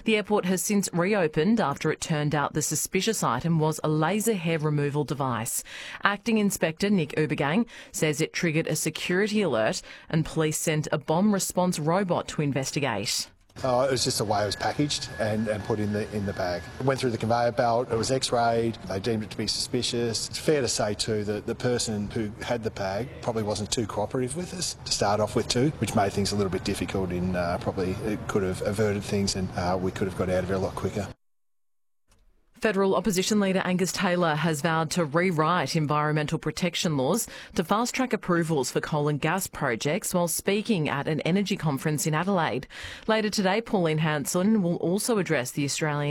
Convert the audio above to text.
The airport has since reopened after it turned out the suspicious item was a laser hair removal device. Acting Inspector Nick Ubergang says it triggered a security alert and police sent a bomb response robot to investigate. It was just the way it was packaged and put in the bag. It went through the conveyor belt, it was x-rayed, they deemed it to be suspicious. It's fair to say too that the person who had the bag probably wasn't too cooperative with us to start off with too, which made things a little bit difficult and probably it could have averted things and we could have got out of it a lot quicker. Federal opposition leader Angus Taylor has vowed to rewrite environmental protection laws to fast-track approvals for coal and gas projects while speaking at an energy conference in Adelaide. Later today, Pauline Hanson will also address the Australian